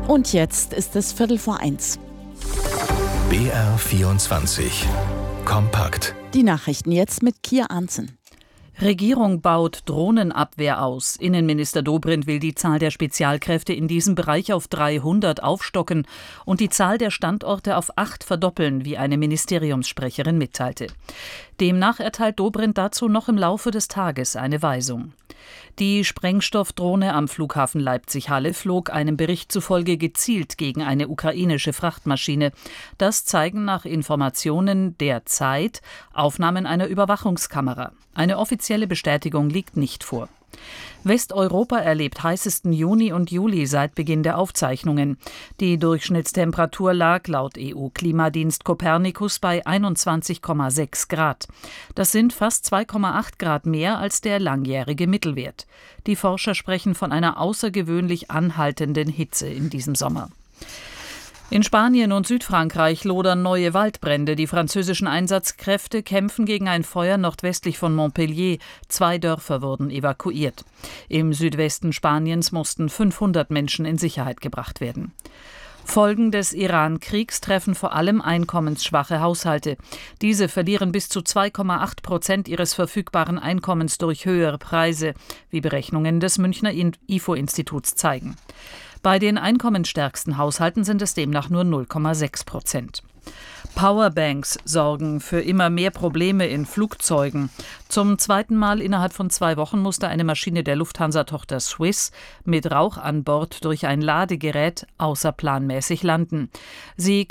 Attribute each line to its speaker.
Speaker 1: Und jetzt ist es 1:15.
Speaker 2: BR24 Kompakt.
Speaker 1: Die Nachrichten jetzt mit Kia Arntzen.
Speaker 3: Regierung baut Drohnenabwehr aus. Innenminister Dobrindt will die Zahl der Spezialkräfte in diesem Bereich auf 300 aufstocken und die Zahl der Standorte auf 8 verdoppeln, wie eine Ministeriumssprecherin mitteilte. Demnach erteilt Dobrindt dazu noch im Laufe des Tages eine Weisung. Die Sprengstoffdrohne am Flughafen Leipzig-Halle flog einem Bericht zufolge gezielt gegen eine ukrainische Frachtmaschine. Das zeigen nach Informationen der Zeit Aufnahmen einer Überwachungskamera. Eine offizielle Bestätigung liegt nicht vor. Westeuropa erlebt heißesten Juni und Juli seit Beginn der Aufzeichnungen. Die Durchschnittstemperatur lag laut EU-Klimadienst Copernicus bei 21,6 Grad. Das sind fast 2,8 Grad mehr als der langjährige Mittelwert. Die Forscher sprechen von einer außergewöhnlich anhaltenden Hitze in diesem Sommer. In Spanien und Südfrankreich lodern neue Waldbrände. Die französischen Einsatzkräfte kämpfen gegen ein Feuer nordwestlich von Montpellier. 2 Dörfer wurden evakuiert. Im Südwesten Spaniens mussten 500 Menschen in Sicherheit gebracht werden. Folgen des Iran-Kriegs treffen vor allem einkommensschwache Haushalte. Diese verlieren bis zu 2,8% ihres verfügbaren Einkommens durch höhere Preise, wie Berechnungen des Münchner IFO-Instituts zeigen. Bei den einkommensstärksten Haushalten sind es demnach nur 0,6%. Powerbanks sorgen für immer mehr Probleme in Flugzeugen. Zum zweiten Mal innerhalb von 2 Wochen musste eine Maschine der Lufthansa-Tochter Swiss mit Rauch an Bord durch ein Ladegerät außerplanmäßig landen. Sie